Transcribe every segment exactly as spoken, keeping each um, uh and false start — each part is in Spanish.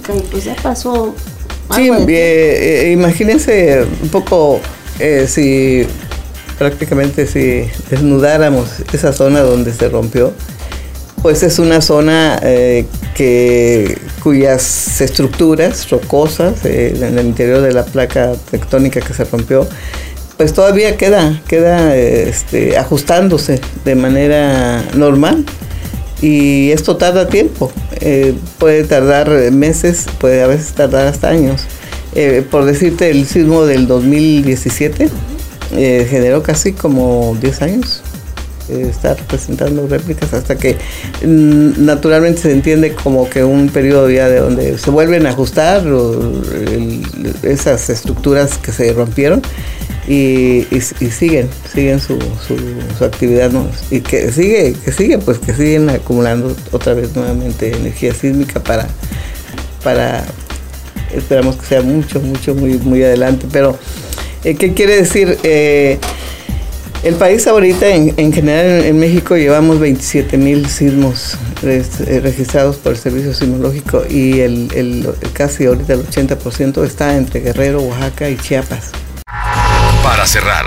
tectónica y pues ya pasó. Sí, eh, eh, imagínense un poco eh, si prácticamente si desnudáramos esa zona donde se rompió, pues es una zona eh, que cuyas estructuras rocosas eh, en el interior de la placa tectónica que se rompió, pues todavía queda, queda este, ajustándose de manera normal. Y esto tarda tiempo, eh, puede tardar meses, puede a veces tardar hasta años. Eh, por decirte, el sismo del dos mil diecisiete eh, generó casi como diez años eh, estar presentando réplicas hasta que mm, naturalmente se entiende como que un periodo ya de donde se vuelven a ajustar o, el, esas estructuras que se rompieron. Y, y, y siguen, siguen su, su, su actividad, ¿no? Y que sigue, que sigue, pues que siguen acumulando otra vez nuevamente energía sísmica para, para esperamos que sea mucho, mucho, muy, muy adelante. Pero, eh, ¿qué quiere decir? Eh, el país ahorita, en, en general en, en México, llevamos veintisiete mil sismos res, eh, registrados por el Servicio Sismológico y el, el, casi ahorita el ochenta por ciento está entre Guerrero, Oaxaca y Chiapas. Para cerrar,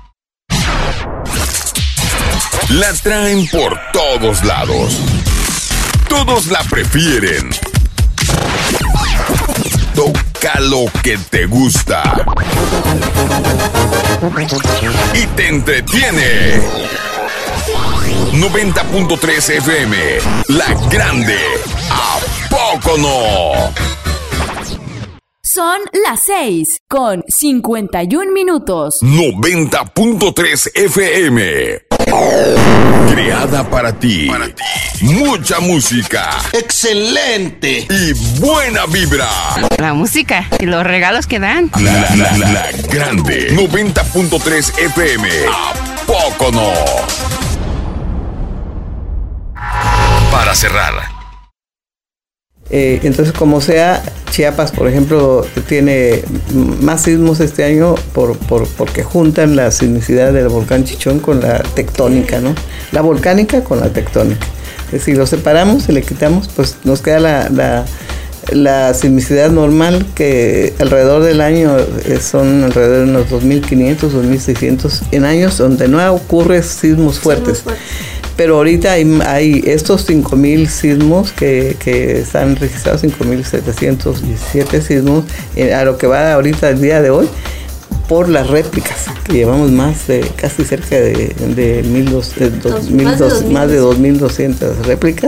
la traen por todos lados. Todos la prefieren. Toca lo que te gusta y te entretiene. noventa punto tres F M, La Grande. ¿A poco no? Son las seis con cincuenta y un minutos. noventa punto tres F M. Creada para ti. Para ti. Mucha música. ¡Excelente! Y buena vibra. La música y los regalos que dan. La, la, la, la Grande. noventa punto tres F M. ¿A poco no? Para cerrar. Eh, entonces, como sea, Chiapas, por ejemplo, tiene más sismos este año por, por, porque juntan la sismicidad del volcán Chichón con la tectónica, ¿no? La volcánica con la tectónica. Es decir, lo separamos y le quitamos, pues nos queda la, la, la sismicidad normal, que alrededor del año son alrededor de unos dos mil quinientos, dos mil seiscientos en años donde no ocurre sismos fuertes. Sismos fuertes. Pero ahorita hay, hay estos cinco mil sismos que, que están registrados, cinco mil setecientos diecisiete sismos, eh, a lo que va ahorita el día de hoy, por las réplicas, que llevamos más de, casi cerca de, de, mil dos, de dos, mil dos, dos, más de dos mil doscientas réplicas.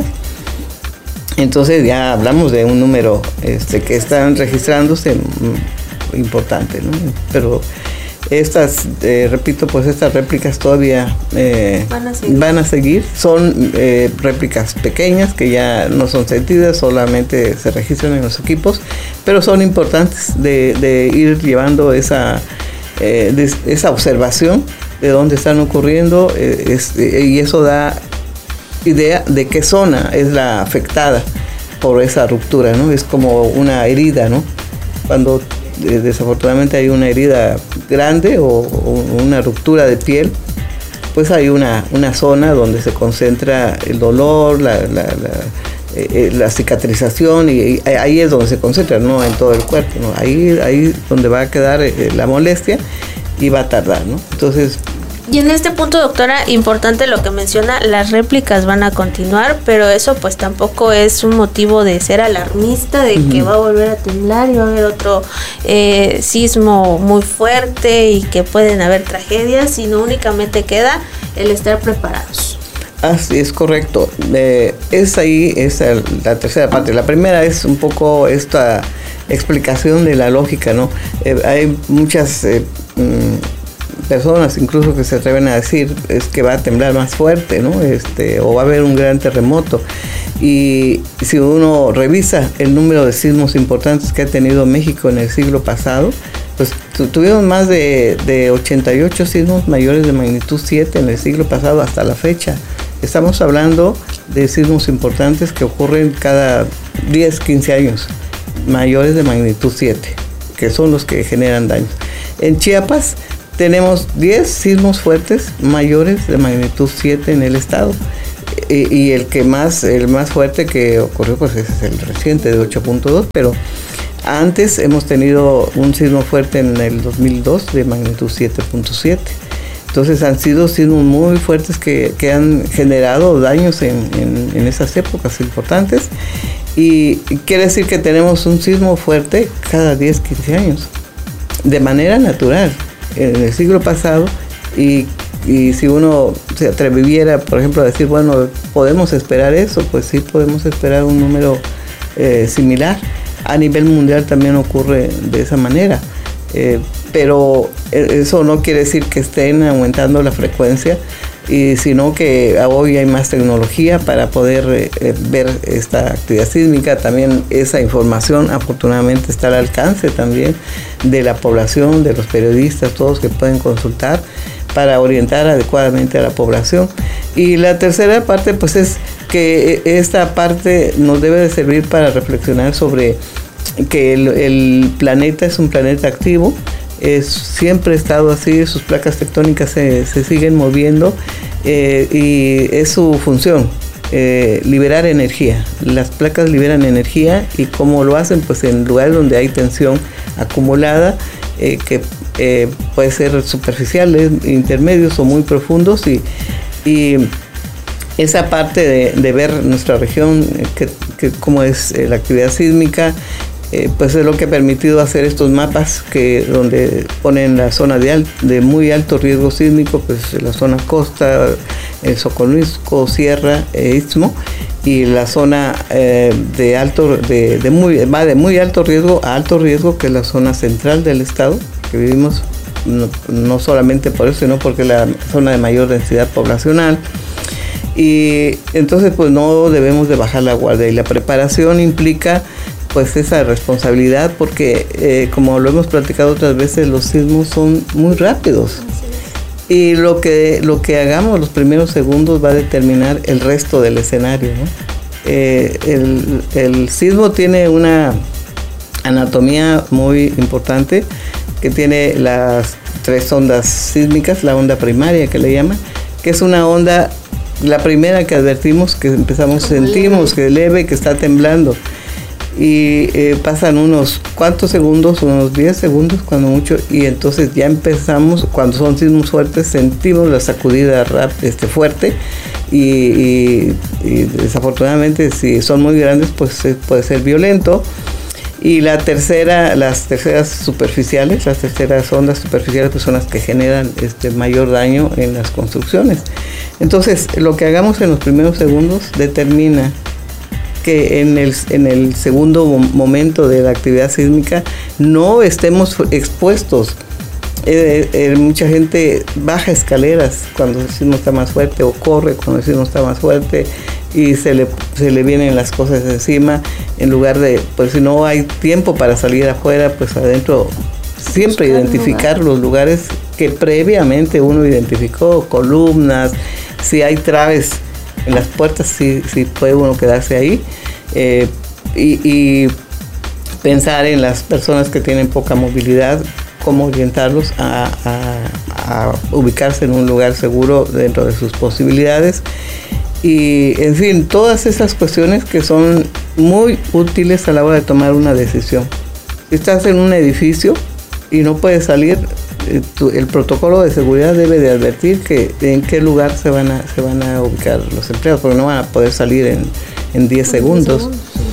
Entonces ya hablamos de un número este, que están registrándose importante, ¿no? Pero estas, eh, repito, pues estas réplicas todavía eh, van, a van a seguir. Son eh, réplicas pequeñas que ya no son sentidas, solamente se registran en los equipos, pero son importantes de, de ir llevando esa, eh, de, esa observación de dónde están ocurriendo eh, es, eh, y eso da idea de qué zona es la afectada por esa ruptura, ¿no? Es como una herida, ¿no? Cuando desafortunadamente hay una herida grande o, o una ruptura de piel, pues hay una, una zona donde se concentra el dolor, la, la, la, eh, la cicatrización, y, y ahí es donde se concentra, no en todo el cuerpo, ¿no? Ahí ahí donde va a quedar eh, la molestia y va a tardar, ¿no? Entonces, y en este punto, doctora, importante lo que menciona, las réplicas van a continuar, pero eso pues tampoco es un motivo de ser alarmista de uh-huh. que va a volver a temblar y va a haber otro eh, sismo muy fuerte y que pueden haber tragedias, sino únicamente queda el estar preparados. Así es, correcto. Eh, es ahí, es la tercera parte. La primera es un poco esta explicación de la lógica, ¿no? Eh, hay muchas Eh, mmm, personas incluso que se atreven a decir es que va a temblar más fuerte, ¿no? Este, o va a haber un gran terremoto. Y si uno revisa el número de sismos importantes que ha tenido México en el siglo pasado, pues tu, tuvimos más de, de ochenta y ocho sismos mayores de magnitud siete en el siglo pasado hasta la fecha. Estamos hablando de sismos importantes que ocurren cada diez, quince años, mayores de magnitud siete, que son los que generan daños. En Chiapas tenemos diez sismos fuertes mayores de magnitud siete en el estado. Y, y el que más, el más fuerte que ocurrió, pues es el reciente de ocho punto dos, pero antes hemos tenido un sismo fuerte en el dos mil dos de magnitud siete punto siete. Entonces han sido sismos muy fuertes que, que han generado daños en, en, en esas épocas importantes. Y quiere decir que tenemos un sismo fuerte cada diez, quince años, de manera natural, en el siglo pasado. Y, y si uno se atreviera, por ejemplo, a decir, bueno, ¿podemos esperar eso? Pues sí, podemos esperar un número eh, similar. A nivel mundial también ocurre de esa manera. Eh, pero eso no quiere decir que estén aumentando la frecuencia, y sino que hoy hay más tecnología para poder eh, ver esta actividad sísmica. También esa información afortunadamente está al alcance también de la población, de los periodistas, todos que pueden consultar para orientar adecuadamente a la población. Y la tercera parte pues es que esta parte nos debe de servir para reflexionar sobre que el, el planeta es un planeta activo. Es, siempre ha estado así, sus placas tectónicas se, se siguen moviendo, eh, y es su función, eh, liberar energía. Las placas liberan energía, y cómo lo hacen, pues en lugares donde hay tensión acumulada, eh, que eh, puede ser superficiales, intermedios o muy profundos, y, y esa parte de, de ver nuestra región, que, que cómo es eh, la actividad sísmica, Eh, pues es lo que ha permitido hacer estos mapas que donde ponen la zona de, al, de muy alto riesgo sísmico, pues la zona costa, el Soconusco, Sierra, e Istmo, y la zona eh, de alto de, de muy va de muy alto riesgo a alto riesgo, que es la zona central del estado que vivimos, no, no solamente por eso, sino porque es la zona de mayor densidad poblacional. Y entonces pues no debemos de bajar la guardia, y la preparación implica pues esa responsabilidad, porque eh, como lo hemos platicado otras veces, los sismos son muy rápidos, y lo que lo que hagamos los primeros segundos va a determinar el resto del escenario, ¿no? Eh, el, el sismo tiene una anatomía muy importante, que tiene las tres ondas sísmicas. La onda primaria, que le llaman, que es una onda, la primera que advertimos, que empezamos, sentimos que es leve, que está temblando. Y eh, pasan unos cuantos segundos, unos diez segundos cuando mucho, y entonces ya empezamos, cuando son sismos fuertes, sentimos la sacudida rap, este, fuerte, y, y, y desafortunadamente si son muy grandes pues eh, puede ser violento. Y la tercera, las terceras superficiales, las terceras ondas superficiales, pues son las que generan este mayor daño en las construcciones. Entonces lo que hagamos en los primeros segundos determina que en el, en el segundo momento de la actividad sísmica no estemos expuestos. Eh, eh, mucha gente baja escaleras cuando el sismo está más fuerte, o corre cuando el sismo está más fuerte, y se le, se le vienen las cosas encima, en lugar de, pues si no hay tiempo para salir afuera, pues adentro siempre buscar identificar lugar. Los lugares que previamente uno identificó, columnas, si hay traves en las puertas, sí, sí puede uno quedarse ahí, eh, y, y pensar en las personas que tienen poca movilidad, cómo orientarlos a, a, a ubicarse en un lugar seguro dentro de sus posibilidades. Y en fin, todas esas cuestiones que son muy útiles a la hora de tomar una decisión. Si estás en un edificio y no puedes salir, el protocolo de seguridad debe de advertir que en qué lugar se van a se van a ubicar los empleados, porque no van a poder salir en, en diez segundos.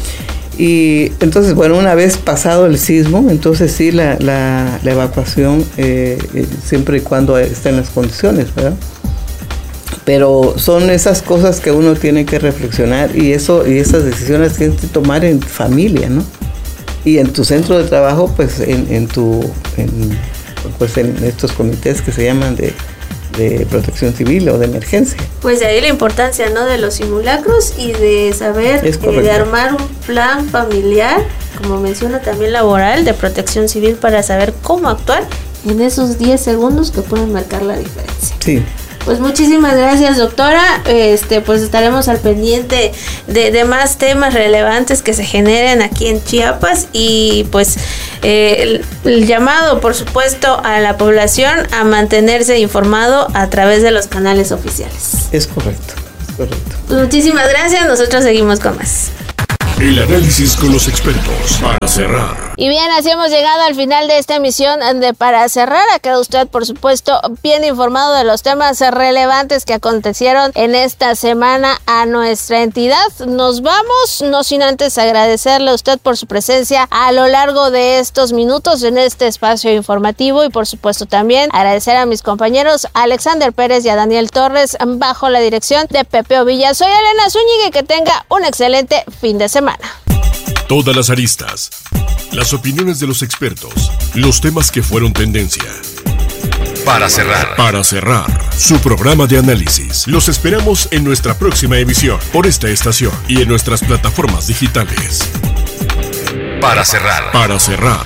Y entonces, bueno, una vez pasado el sismo, entonces sí, la, la, la evacuación, eh, siempre y cuando estén las condiciones, ¿verdad? Pero son esas cosas que uno tiene que reflexionar, y eso y esas decisiones tienes que tomar en familia, ¿no? Y en tu centro de trabajo, pues en, en tu... En, pues en estos comités que se llaman de, de protección civil o de emergencia. Pues de ahí la importancia, ¿no?, de los simulacros, y de saber, eh, de armar un plan familiar, como menciona también laboral, de protección civil, para saber cómo actuar en esos diez segundos que pueden marcar la diferencia. Sí. Pues muchísimas gracias, doctora. Este, pues estaremos al pendiente de, de más temas relevantes que se generen aquí en Chiapas, y pues eh, el, el llamado, por supuesto, a la población a mantenerse informado a través de los canales oficiales. Es correcto. correcto. Muchísimas gracias, nosotros seguimos con más. El análisis con los expertos para cerrar. Y bien, así hemos llegado al final de esta emisión de Para Cerrar. Ha quedado usted, por supuesto, bien informado de los temas relevantes que acontecieron en esta semana a nuestra entidad. Nos vamos, no sin antes agradecerle a usted por su presencia a lo largo de estos minutos en este espacio informativo y, por supuesto, también agradecer a mis compañeros Alexander Pérez y a Daniel Torres bajo la dirección de Pepe Ovilla. Soy Elena Zúñiga y que tenga un excelente fin de semana. Todas las aristas, las opiniones de los expertos, los temas que fueron tendencia. Para cerrar. Para cerrar. Su programa de análisis. Los esperamos en nuestra próxima emisión por esta estación y en nuestras plataformas digitales. Para cerrar. Para cerrar.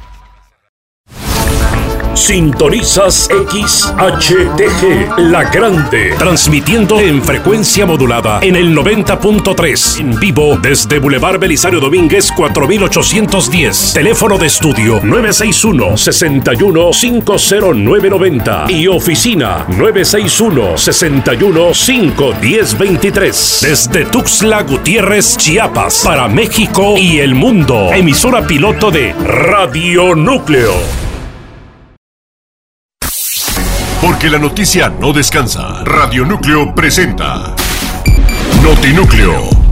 Sintonizas X H T G, La Grande, transmitiendo en frecuencia modulada en el noventa punto tres, en vivo desde Boulevard Belisario Domínguez cuatro mil ochocientos diez, teléfono de estudio nueve seis uno, seis uno, cinco cero nueve nueve cero y oficina nueve seis uno, seis uno, cinco uno cero dos tres, desde Tuxtla Gutiérrez, Chiapas, para México y el mundo, emisora piloto de Radio Núcleo. Porque la noticia no descansa. Radio Núcleo presenta Notinúcleo.